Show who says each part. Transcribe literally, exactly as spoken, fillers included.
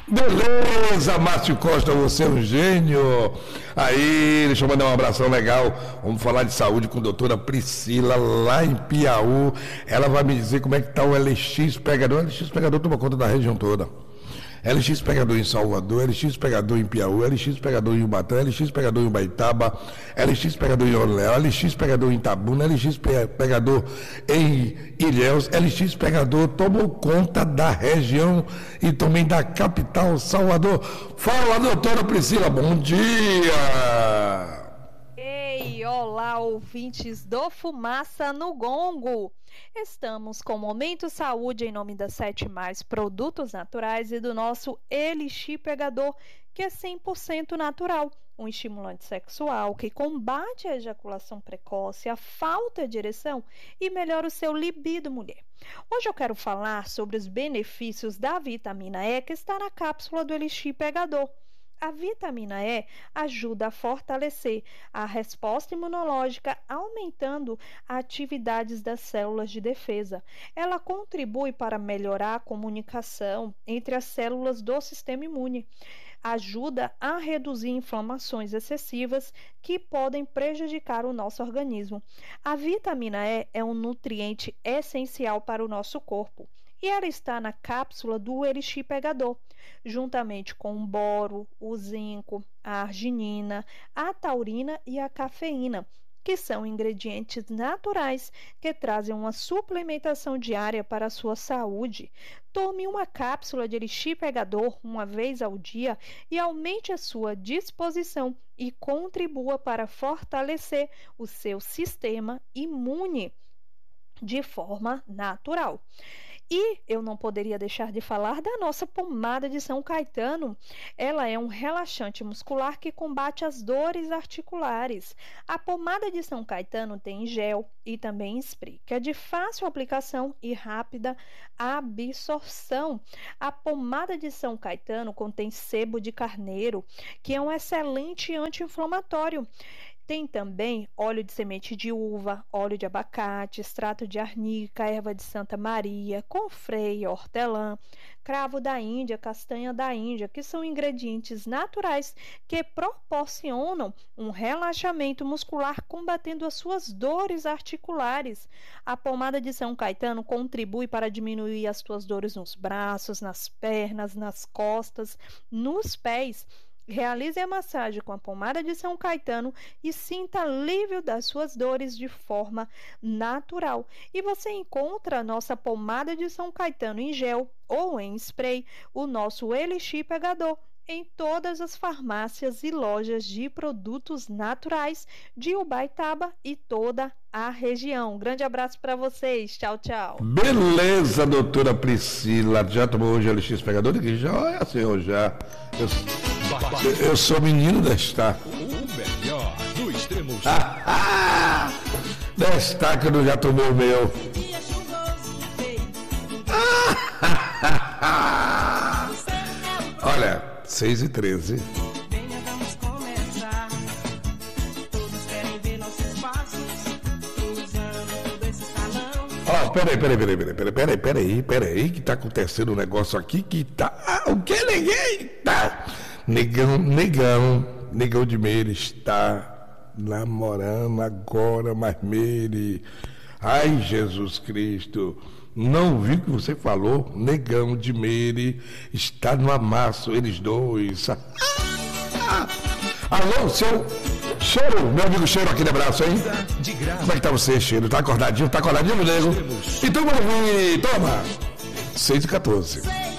Speaker 1: Beleza, Márcio Costa, você é um gênio. Aí, deixa eu mandar um abração legal. Vamos falar de saúde com a doutora Priscila, lá em Piauí. Ela vai me dizer como é que está o L X Pegador. O L X Pegador toma conta da região toda. L X Pegador em Salvador, L X Pegador em Piauí, L X Pegador em Ubatã, L X Pegador em Ubaitaba, L X Pegador em Orléans, L X Pegador em Itabuna, L X Pegador em Ilhéus, L X Pegador tomou conta da região e também da capital, Salvador. Fala, doutora Priscila, bom dia!
Speaker 2: Ei, olá, ouvintes do Fumaça no Gongo. Estamos com Momento Saúde em nome da Sete Mais Produtos Naturais e do nosso Elixir Pegador, que é cem por cento natural, um estimulante sexual que combate a ejaculação precoce, a falta de ereção e melhora o seu libido, mulher. Hoje eu quero falar sobre os benefícios da vitamina E que está na cápsula do Elixir Pegador. A vitamina E ajuda a fortalecer a resposta imunológica, aumentando a atividade das células de defesa. Ela contribui para melhorar a comunicação entre as células do sistema imune. Ajuda a reduzir inflamações excessivas que podem prejudicar o nosso organismo. A vitamina E é um nutriente essencial para o nosso corpo. E ela está na cápsula do Elixir Pegador, juntamente com o boro, o zinco, a arginina, a taurina e a cafeína, que são ingredientes naturais que trazem uma suplementação diária para a sua saúde. Tome uma cápsula de Elixir Pegador uma vez ao dia e aumente a sua disposição e contribua para fortalecer o seu sistema imune de forma natural. E eu não poderia deixar de falar da nossa pomada de São Caetano. Ela é um relaxante muscular que combate as dores articulares. A pomada de São Caetano tem em gel e também em spray, que é de fácil aplicação e rápida absorção. A pomada de São Caetano contém sebo de carneiro, que é um excelente anti-inflamatório. Tem também óleo de semente de uva, óleo de abacate, extrato de arnica, erva de Santa Maria, confrei, hortelã, cravo da Índia, castanha da Índia, que são ingredientes naturais que proporcionam um relaxamento muscular combatendo as suas dores articulares. A pomada de São Caetano contribui para diminuir as suas dores nos braços, nas pernas, nas costas, nos pés. Realize a massagem com a pomada de São Caetano e sinta alívio das suas dores de forma natural. E você encontra a nossa pomada de São Caetano em gel ou em spray, o nosso Elixir Pegador, em todas as farmácias e lojas de produtos naturais de Ubaitaba e toda a região. Um grande abraço para vocês. Tchau, tchau.
Speaker 1: Beleza, doutora Priscila. Já tomou hoje L X Pegador? Já é senhor, já. Eu, eu sou menino desta.
Speaker 3: O melhor do extremo.
Speaker 1: Ah, ah, desta que eu já tomei o meu. Ah, ah, olha, seis e treze.
Speaker 4: Venha, vamos começar. Todos querem ver nossos passos, cruzando todo esse salão.
Speaker 1: Ó, oh, peraí, peraí, peraí, peraí, peraí, peraí, peraí, peraí, que tá acontecendo um negócio aqui que tá. Ah, o que ninguém tá? Negão, negão, negão de Meire está namorando agora, mas Meire. Ai, Jesus Cristo. Não vi o que você falou. Negão de Meire está no amasso, eles dois. Ah, ah. Alô, seu Cheiro, meu amigo Cheiro, aquele abraço, hein?
Speaker 3: De graça.
Speaker 1: Como é que tá você, Cheiro? Tá acordadinho? Tá acordadinho, nego? Então vamos ouvir. Toma! seis e quatorze.